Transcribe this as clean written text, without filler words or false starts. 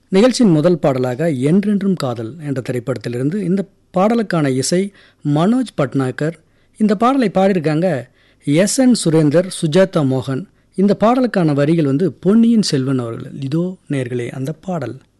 நிகழ்ச்சியின் முதல் பாடலாக என்றென்றும் காதல் என்ற திரைப்படத்திலிருந்து இந்த பாடலுக்கான இசை மனோஜ் பட்னாகர். இந்த பாடலை பாடியிருக்காங்க எஸ்.என். சுரேந்தர், சுஜாதா மோகன். இந்த பாடலுக்கான வரிகள் பொன்னியின் செல்வன் அவர்கள். இதோ நேர்களே அந்த பாடல்.